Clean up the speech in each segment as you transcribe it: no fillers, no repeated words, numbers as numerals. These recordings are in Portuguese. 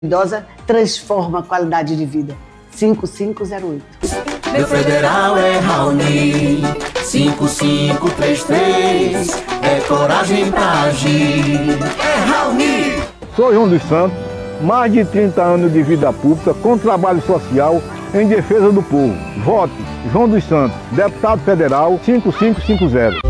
Idosa transforma a qualidade de vida. 5508. Meu federal é Raoni, 5533, é coragem pra agir, é Raoni. Sou João dos Santos, mais de 30 anos de vida pública com trabalho social em defesa do povo. Vote João dos Santos, deputado federal 5550.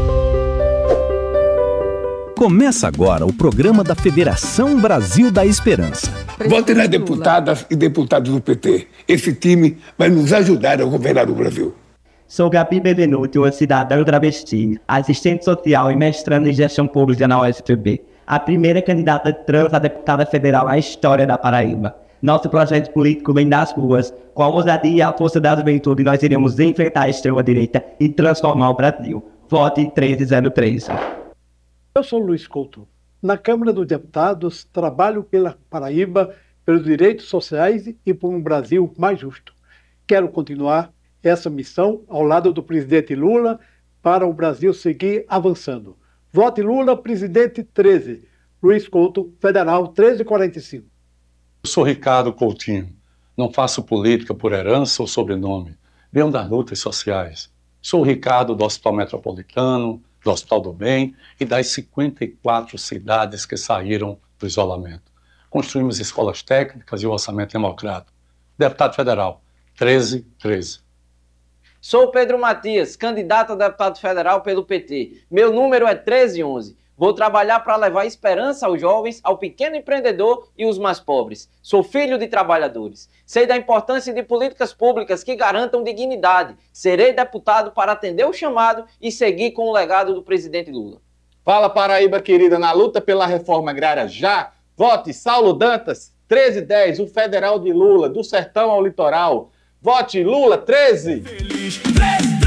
Começa agora o programa da Federação Brasil da Esperança. Vote nas deputadas e deputados do PT. Esse time vai nos ajudar a governar o Brasil. Sou Gabi Bevenuti, uma cidadã travesti, assistente social e mestrando em gestão pública na UFPB. A primeira candidata trans a deputada federal na história da Paraíba. Nosso projeto político vem das ruas. Com a ousadia e a força da juventude, nós iremos enfrentar a extrema-direita e transformar o Brasil. Vote 1303. Eu sou Luiz Couto. Na Câmara dos Deputados, trabalho pela Paraíba, pelos direitos sociais e por um Brasil mais justo. Quero continuar essa missão ao lado do presidente Lula para o Brasil seguir avançando. Vote Lula, presidente 13. Luiz Couto, federal 1345. Eu sou Ricardo Coutinho. Não faço política por herança ou sobrenome. Venho das lutas sociais. Sou o Ricardo do Hospital Metropolitano, do Hospital do Bem e das 54 cidades que saíram do isolamento. Construímos escolas técnicas e o orçamento democrático. Deputado federal, 1313. Sou Pedro Matias, candidato a deputado federal pelo PT. Meu número é 1311. Vou trabalhar para levar esperança aos jovens, ao pequeno empreendedor e os mais pobres. Sou filho de trabalhadores. Sei da importância de políticas públicas que garantam dignidade. Serei deputado para atender o chamado e seguir com o legado do presidente Lula. Fala, Paraíba querida, na luta pela reforma agrária já. Vote Saulo Dantas, 1310, o federal de Lula, do sertão ao litoral. Vote Lula, 13! Feliz, 13.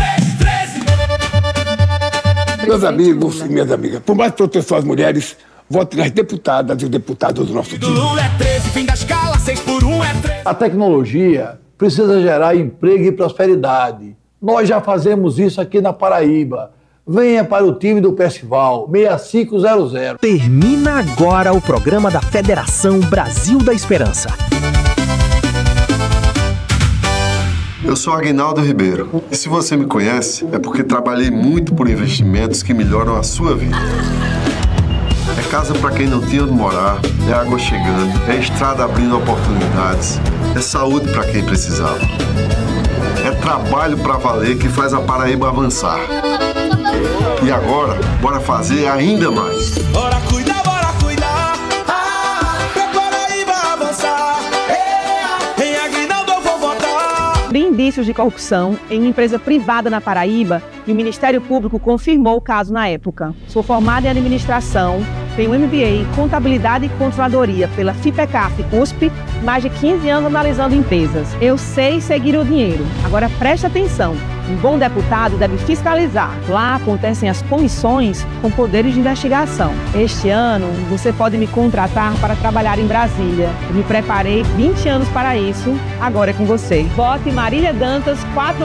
Meus amigos e minhas amigas, por mais proteção às mulheres, vote nas deputadas e deputados do nosso time. Lula é 13, fim da escala, 6 por 1 é 13. A tecnologia precisa gerar emprego e prosperidade. Nós já fazemos isso aqui na Paraíba. Venha para o time do Percival, 6500. Termina agora o programa da Federação Brasil da Esperança. Eu sou Aguinaldo Ribeiro e se você me conhece é porque trabalhei muito por investimentos que melhoram a sua vida. É casa para quem não tinha onde morar, é água chegando, é estrada abrindo oportunidades, é saúde para quem precisava. É trabalho para valer que faz a Paraíba avançar. E agora, bora fazer ainda mais. Bora cuidar, pra Paraíba avançar. Em Aguinaldo eu vou votar. De indícios de corrupção em empresa privada na Paraíba e o Ministério Público confirmou o caso na época. Sou formada em administração, tenho MBA em contabilidade e controladoria pela FIPECAF USP, mais de 15 anos analisando empresas. Eu sei seguir o dinheiro. Agora preste atenção. Um bom deputado deve fiscalizar. Lá acontecem as comissões com poderes de investigação. Este ano, você pode me contratar para trabalhar em Brasília. Eu me preparei 20 anos para isso. Agora é com você. Vote Marília Dantas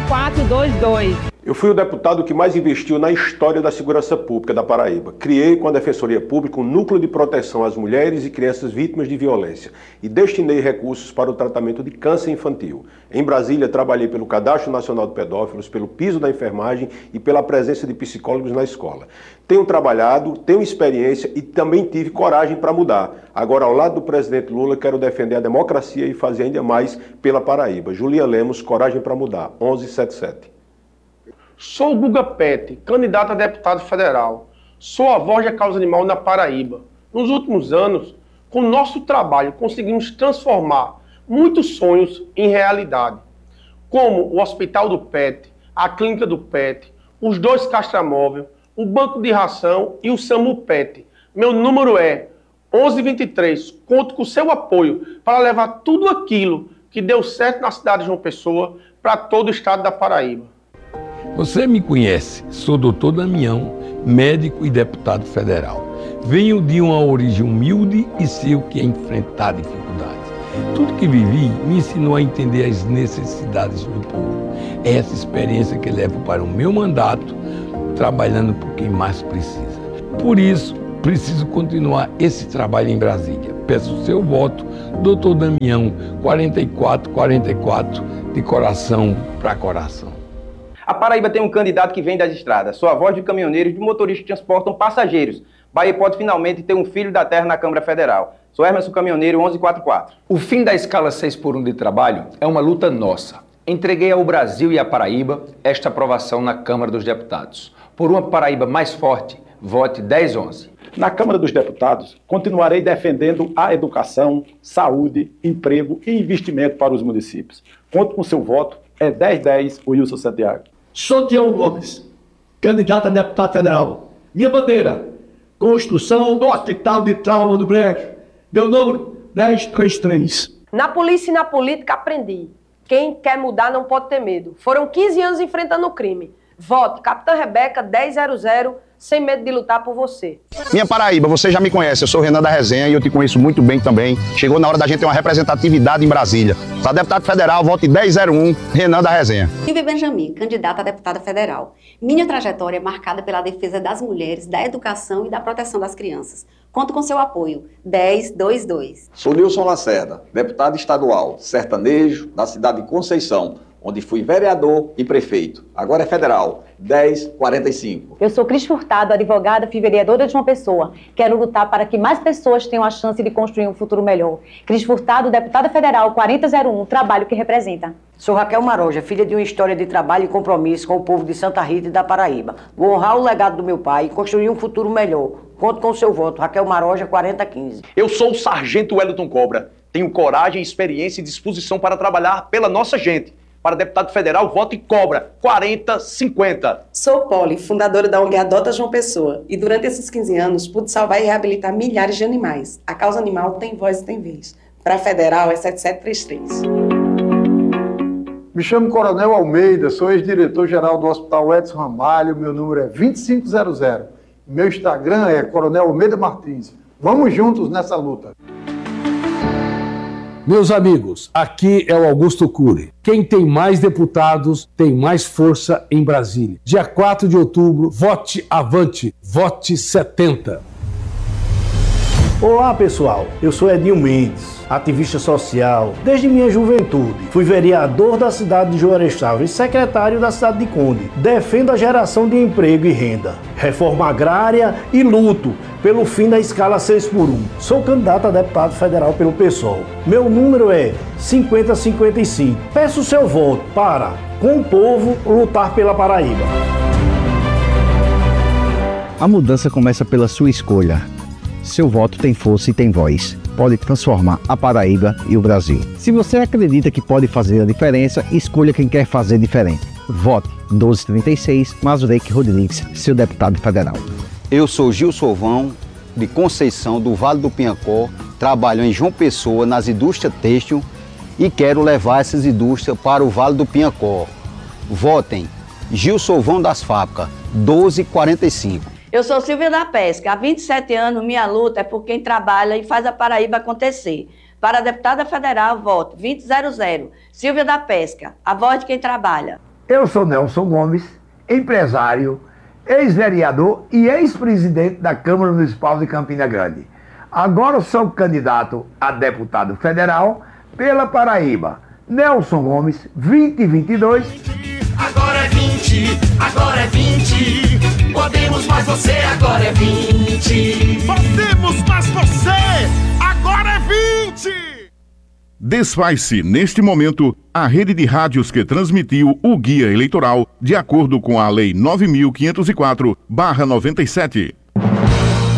4422. Eu fui o deputado que mais investiu na história da segurança pública da Paraíba. Criei com a Defensoria Pública um núcleo de proteção às mulheres e crianças vítimas de violência e destinei recursos para o tratamento de câncer infantil. Em Brasília, trabalhei pelo Cadastro Nacional de Pedófilos, pelo piso da enfermagem e pela presença de psicólogos na escola. Tenho trabalhado, tenho experiência e também tive coragem para mudar. Agora, ao lado do presidente Lula, quero defender a democracia e fazer ainda mais pela Paraíba. Julia Lemos, Coragem para Mudar, 1177. Sou o Guga Pet, candidato a deputado federal. Sou a voz da causa animal na Paraíba. Nos últimos anos, com nosso trabalho, conseguimos transformar muitos sonhos em realidade, como o Hospital do Pet, a Clínica do Pet, os 2 castramóveis, o Banco de Ração e o SAMU Pet. Meu número é 1123. Conto com seu apoio para levar tudo aquilo que deu certo na cidade de João Pessoa para todo o estado da Paraíba. Você me conhece, sou Dr. Damião, médico e deputado federal. Venho de uma origem humilde e sei o que é enfrentar dificuldades. Tudo que vivi me ensinou a entender as necessidades do povo. É essa experiência que levo para o meu mandato, trabalhando por quem mais precisa. Por isso, preciso continuar esse trabalho em Brasília. peço o seu voto, Dr. Damião 4444, de coração para coração. A Paraíba tem um candidato que vem das estradas, sou a voz de caminhoneiros e de motoristas que transportam passageiros. Bahia pode finalmente ter um filho da terra na Câmara Federal. Sou Hermeson Caminhoneiro 1144. O fim da escala 6x1 de trabalho é uma luta nossa. Entreguei ao Brasil e à Paraíba esta aprovação na Câmara dos Deputados. Por uma Paraíba mais forte, vote 1011. Na Câmara dos Deputados, continuarei defendendo a educação, saúde, emprego e investimento para os municípios. Conto com seu voto, é 1010, Wilson Santiago. Sou Tião Gomes, candidato a deputado federal. Minha bandeira, construção do Hospital de Trauma do Brejo. Meu número, 1033. Na polícia e na política aprendi. Quem quer mudar não pode ter medo. Foram 15 anos enfrentando o crime. Vote Capitã Rebeca 1000, sem medo de lutar por você. Minha Paraíba, você já me conhece, eu sou Renan da Resenha e eu te conheço muito bem também. Chegou na hora da gente ter uma representatividade em Brasília. Para deputado federal, vote 1001, Renan da Resenha. Silvia Benjamin, candidata a deputada federal. Minha trajetória é marcada pela defesa das mulheres, da educação e da proteção das crianças. Conto com seu apoio, 1022. Sou Nilson Lacerda, deputado estadual, sertanejo, da cidade de Conceição, onde fui vereador e prefeito. Agora é federal, 1045. Eu sou Cris Furtado, advogada e vereadora de João Pessoa. Quero lutar para que mais pessoas tenham a chance de construir um futuro melhor. Cris Furtado, deputada federal 4001, trabalho que representa. Sou Raquel Maroja, filha de uma história de trabalho e compromisso com o povo de Santa Rita e da Paraíba. Vou honrar o legado do meu pai e construir um futuro melhor. Conto com o seu voto, Raquel Maroja 4015. Eu sou o Sargento Wellington Cobra. Tenho coragem, experiência e disposição para trabalhar pela nossa gente. Para deputado federal, vote Cobra, 4050. Sou Poli, fundadora da ONG Adota João Pessoa, e durante esses 15 anos pude salvar e reabilitar milhares de animais. A causa animal tem voz e tem vez. Para federal é 7733. Me chamo Coronel Almeida, sou ex-diretor-geral do Hospital Edson Ramalho, meu número é 2500. Meu Instagram é Coronel Almeida Martins. Vamos juntos nessa luta. Meus amigos, aqui é o Augusto Cury. Quem tem mais deputados tem mais força em Brasília. Dia 4 de outubro, vote avante, vote 70. Olá pessoal, eu sou Edinho Mendes, ativista social. Desde minha juventude, fui vereador da cidade de Juarez e secretário da cidade de Conde. Defendo a geração de emprego e renda, reforma agrária e luto pelo fim da escala 6x1. Sou candidato a deputado federal pelo PSOL. Meu número é 5055. Peço seu voto para, com o povo, lutar pela Paraíba. A mudança começa pela sua escolha. Seu voto tem força e tem voz. Pode transformar a Paraíba e o Brasil. Se você acredita que pode fazer a diferença, escolha quem quer fazer diferente. Vote 1236, Mazurek Rodrigues, seu deputado federal. Eu sou Gil Sovão, de Conceição, do Vale do Piancó, trabalho em João Pessoa, nas indústrias têxtil e quero levar essas indústrias para o Vale do Piancó. Votem Gil Sovão das Fábricas, 1245. Eu sou Silvia da Pesca. Há 27 anos, minha luta é por quem trabalha e faz a Paraíba acontecer. Para a deputada federal, voto 2000. Silvia da Pesca, a voz de quem trabalha. Eu sou Nelson Gomes, empresário, ex-vereador e ex-presidente da Câmara Municipal de Campina Grande. Agora sou candidato a deputado federal pela Paraíba. Nelson Gomes, 2022. Agora é 20, agora é 20. Podemos mais você, agora é 20. Podemos mais você, agora é 20. Desfaz-se, neste momento, a rede de rádios que transmitiu o guia eleitoral de acordo com a Lei 9.504/97.